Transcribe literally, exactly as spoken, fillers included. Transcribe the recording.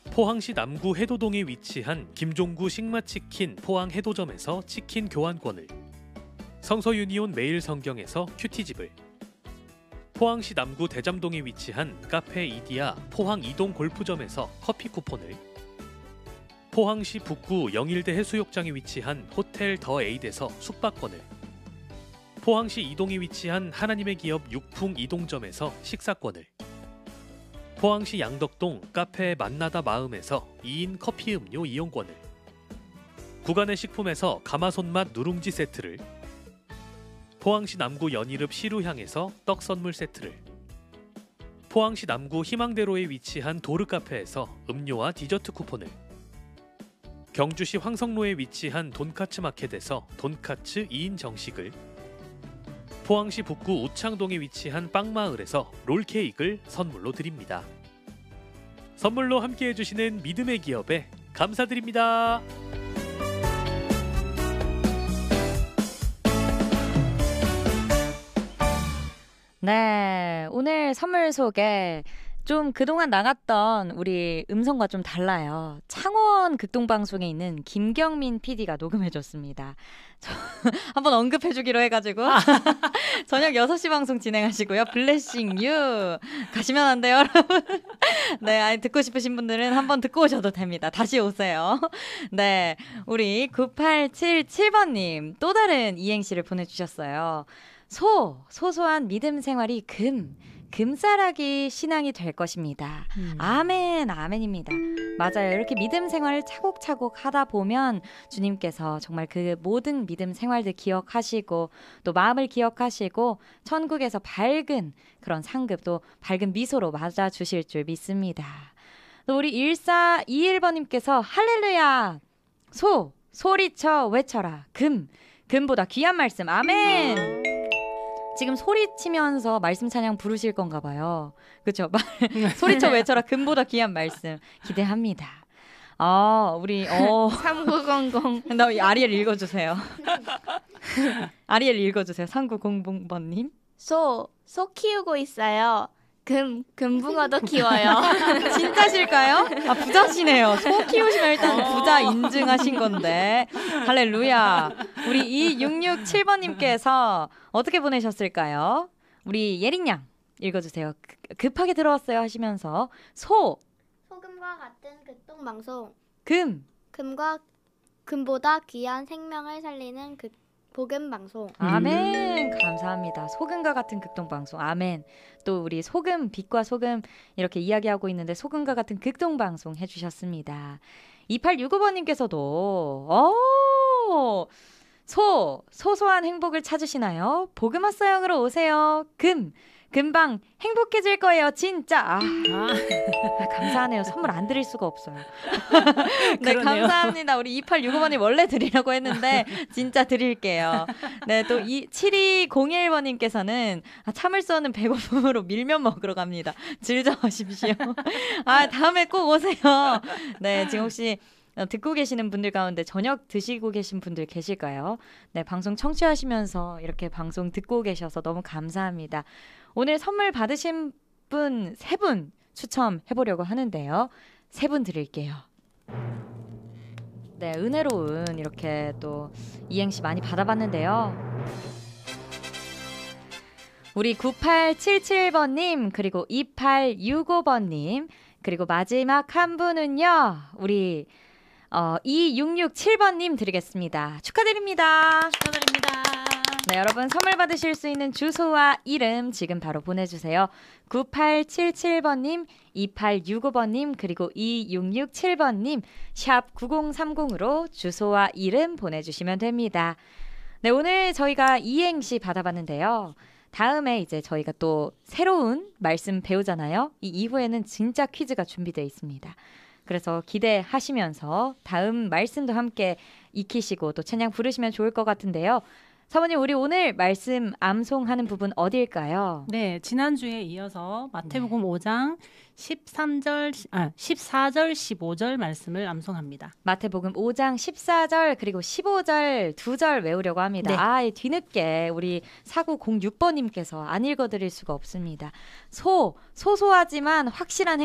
포항시 남구 해도동에 위치한 김종구 식마치킨 포항 해도점에서 치킨 교환권을, 성서유니온 매일 성경에서 큐티집을, 포항시 남구 대잠동에 위치한 카페 이디야 포항 이동 골프점에서 커피 쿠폰을, 포항시 북구 영일대 해수욕장에 위치한 호텔 더 에이드에서 숙박권을, 포항시 이동에 위치한 하나님의 기업 육풍 이동점에서 식사권을, 포항시 양덕동 카페 만나다 마음에서 이 인 커피 음료 이용권을, 구간의 식품에서 가마손맛 누룽지 세트를, 포항시 남구 연희읍 시루향에서 떡 선물 세트를, 포항시 남구 희망대로에 위치한 도르카페에서 음료와 디저트 쿠폰을, 경주시 황성로에 위치한 돈카츠 마켓에서 돈카츠 이 인 정식을, 포항시 북구 우창동에 위치한 빵마을에서 롤케이크를 선물로 드립니다. 선물로 함께해 주시는 믿음의 기업에 감사드립니다. 네, 오늘 선물 소개 좀 그동안 나갔던 우리 음성과 좀 달라요. 창원 극동방송에 있는 김경민 피디가 녹음해줬습니다. 한번 언급해주기로 해가지고 저녁 여섯 시 방송 진행하시고요. 블레싱 유 가시면 안 돼요, 여러분. 네, 아니, 듣고 싶으신 분들은 한번 듣고 오셔도 됩니다. 다시 오세요. 네, 우리 구팔칠칠 번님 또 다른 이행시를 보내주셨어요. 소, 소소한 믿음 생활이 금, 금싸라기 신앙이 될 것입니다. 음. 아멘, 아멘입니다. 맞아요. 이렇게 믿음 생활을 차곡차곡 하다 보면 주님께서 정말 그 모든 믿음 생활들 기억하시고 또 마음을 기억하시고 천국에서 밝은 그런 상급 또 밝은 미소로 맞아주실 줄 믿습니다. 또 우리 일사이일 번님께서 할렐루야, 소, 소리쳐 외쳐라, 금, 금보다 귀한 말씀, 아멘. 지금 소리치면서 말씀 찬양 부르실 건가 봐요. 그렇죠? 소리쳐 외쳐라, 금보다 귀한 말씀 기대합니다. 아, 우리 어 삼구공공 나 아리엘 읽어주세요. 아리엘 읽어주세요. 삼구공공 번님. 소, 소 키우고 있어요. 금, 금붕어도 키워요. 진짜실까요? 아, 부자시네요. 소 키우시면 일단 부자 인증하신 건데. 할렐루야. 우리 이육육칠 번님께서 어떻게 보내셨을까요? 우리 예린양 읽어주세요. 급하게 들어왔어요 하시면서 소, 소금과 같은 극동방송. 금, 금과 금보다 귀한 생명을 살리는 그 복음방송. 아멘. 감사합니다. 소금과 같은 극동방송. 아멘. 또 우리 소금, 빛과 소금 이렇게 이야기하고 있는데 소금과 같은 극동방송 해주셨습니다. 이팔육오 번님께서도 오, 소, 소소한 행복을 찾으시나요? 복음화 사역으로 오세요. 금, 금방 행복해질 거예요. 진짜. 아, 아, 감사하네요. 선물 안 드릴 수가 없어요. 네, 감사합니다. 우리 이팔육오 번이 원래 드리려고 했는데 진짜 드릴게요. 네, 또 이 칠이공일 번님께서는 아, 참을 수 없는 배고픔으로 밀면 먹으러 갑니다. 즐겨하십시오. 아, 다음에 꼭 오세요. 네, 지금 혹시 듣고 계시는 분들 가운데 저녁 드시고 계신 분들 계실까요? 네, 방송 청취하시면서 이렇게 방송 듣고 계셔서 너무 감사합니다. 오늘 선물 받으신 분 세 분 추첨해보려고 하는데요. 세 분 드릴게요. 네, 은혜로운 이렇게 또 이행시 많이 받아봤는데요. 우리 구팔칠칠 번님 그리고 이팔육오 번님 그리고 마지막 한 분은요. 우리 어, 이육육칠 번님 드리겠습니다. 축하드립니다. 축하드립니다. 네, 여러분 선물 받으실 수 있는 주소와 이름 지금 바로 보내주세요. 구팔칠칠 번님, 이팔육오 번님, 그리고 이육육칠 번님 샵 구공삼공으로 주소와 이름 보내주시면 됩니다. 네, 오늘 저희가 이행시 받아봤는데요. 다음에 이제 저희가 또 새로운 말씀 배우잖아요. 이 이후에는 진짜 퀴즈가 준비되어 있습니다. 그래서 기대하시면서 다음 말씀도 함께 익히시고 또 찬양 부르시면 좋을 것 같은데요. 사모님, 우리 오늘 말씀 암송하는 부분 어디일까요? 네, 지난주에 이어서 마태복음 네. 오 장 십삼 절, 아, 십사 절, 십오 절 말씀을 암송합니다. 마태복음 오 장 십사 절 그리고 십오 절 두 절 외우려고 합니다. 네. 아, 뒤늦게 우리 사구공육 번님께서 안 읽어드릴 수가 없습니다. 소, 소소하지만 확실한